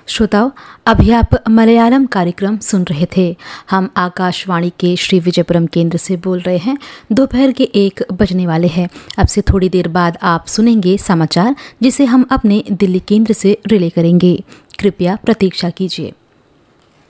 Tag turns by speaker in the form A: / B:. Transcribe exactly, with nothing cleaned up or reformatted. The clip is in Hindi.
A: श्रोताओं, अभी आप मलयालम कार्यक्रम सुन रहे थे। हम आकाशवाणी के श्री विजयपुरम केंद्र से बोल रहे हैं। दोपहर के एक बजने वाले हैं। अब से थोड़ी देर बाद आप सुनेंगे समाचार, जिसे हम अपने दिल्ली केंद्र से रिले करेंगे। कृपया प्रतीक्षा कीजिए।